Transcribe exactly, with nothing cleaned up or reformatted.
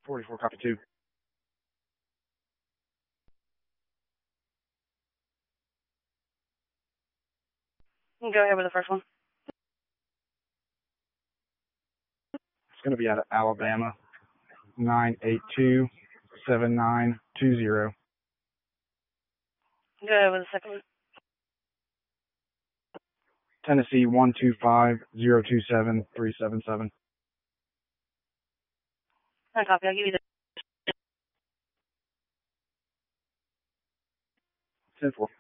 forty-four, copy two. Go ahead with the first one. It's going to be out of Alabama, nine eight two seven nine two zero. Go ahead with the second one. Tennessee, one two five zero two seven three seven seven. I copy. I'll give you the ten four.